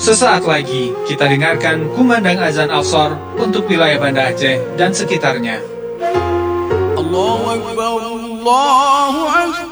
Sesaat lagi kita dengarkan kumandang azan Al-Shor untuk wilayah Banda Aceh dan sekitarnya. Allahu Akbar, Allahu Akbar.